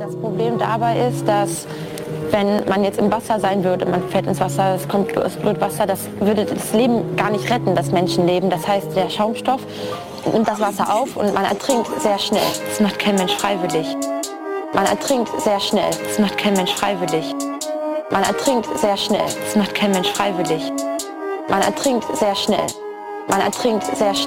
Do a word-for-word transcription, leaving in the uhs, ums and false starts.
Das Problem dabei ist, dass wenn man jetzt im Wasser sein würde, man fällt ins Wasser, es kommt es blöd Wasser, das würde das Leben gar nicht retten, das Menschenleben. Das heißt, der Schaumstoff nimmt das Wasser auf und man ertrinkt sehr schnell. Das macht kein Mensch freiwillig. Man ertrinkt sehr schnell. Das macht kein Mensch freiwillig. Man ertrinkt sehr schnell. Das macht kein Mensch freiwillig. Man ertrinkt sehr schnell. Man ertrinkt sehr schnell.